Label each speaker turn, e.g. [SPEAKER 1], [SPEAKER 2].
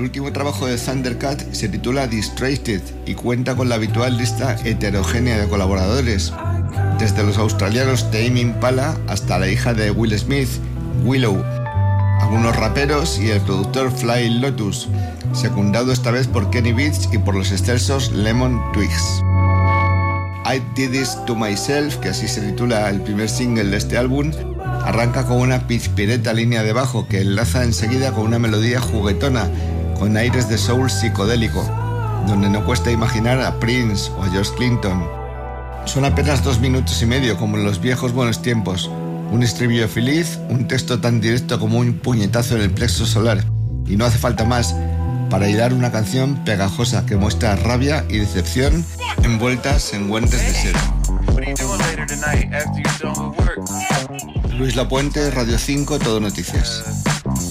[SPEAKER 1] último trabajo de Thundercat se titula Distracted y cuenta con la habitual lista heterogénea de colaboradores, desde los australianos Tame Impala hasta la hija de Will Smith, Willow, algunos raperos y el productor Fly Lotus, secundado esta vez por Kenny Beats y por los excelsos Lemon Twigs. I Did This To Myself, que así se titula el primer single de este álbum, arranca con una pizpireta línea de bajo que enlaza enseguida con una melodía juguetona con aires de soul psicodélico, donde no cuesta imaginar a Prince o a George Clinton. Son apenas 2 minutos y medio, como en los viejos buenos tiempos, un estribillo feliz, un texto tan directo como un puñetazo en el plexo solar, y no hace falta más para hilar una canción pegajosa que muestra rabia y decepción envueltas en guantes de seda. Luis Lapuente, Radio 5, Todo Noticias.